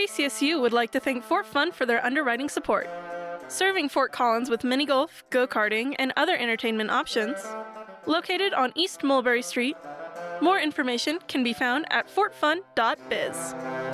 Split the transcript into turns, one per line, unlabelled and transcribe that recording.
FACSU would like to thank Fort Fun for their underwriting support. Serving Fort Collins with mini golf, go-karting, and other entertainment options. Located on East Mulberry Street. More information can be found at fortfun.biz.